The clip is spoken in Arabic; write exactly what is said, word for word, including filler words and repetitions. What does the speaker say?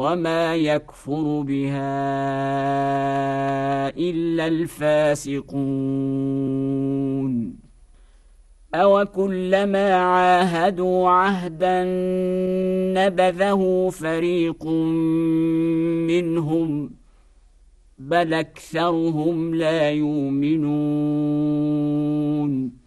وما يكفر بها إلا الفاسقون أوكلما عاهدوا عهدا نبذه فريق منهم بل أكثرهم لا يؤمنون